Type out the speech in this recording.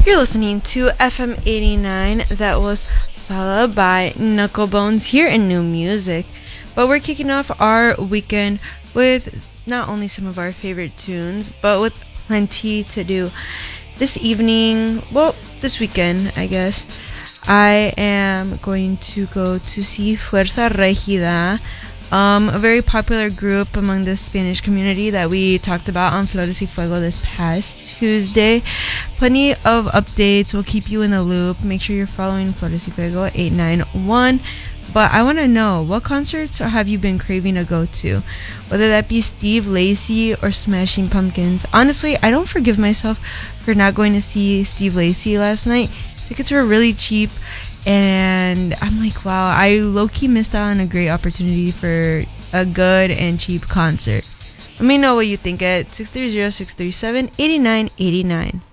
You're listening to FM 89. That was Sala by Knucklebones here in New Music. But we're kicking off our weekend with not only some of our favorite tunes, but with plenty to do. This evening, well, this weekend, I guess, I am going to go to see Fuerza Regida, a very popular group among the Spanish community that we talked about on Flores y Fuego this past Tuesday. Plenty of updates. We'll keep you in the loop. Make sure you're following Flores y Fuego 891. But I want to know, what concerts have you been craving to go to? Whether that be Steve Lacy or Smashing Pumpkins. Honestly, I don't forgive myself for not going to see Steve Lacy last night. Tickets were really cheap. And I'm like, wow, I low-key missed out on a great opportunity for a good and cheap concert. Let me know what you think at 630-637-8989.